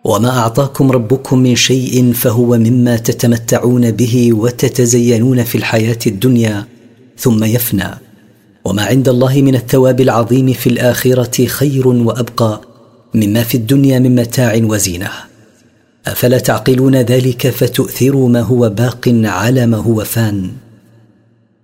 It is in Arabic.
وما أعطاكم ربكم من شيء فهو مما تتمتعون به وتتزينون في الحياة الدنيا ثم يفنى، وما عند الله من الثواب العظيم في الآخرة خير وأبقى مما في الدنيا من متاع وزينة. أفلا تعقلون ذلك فتؤثروا ما هو باق على ما هو فان؟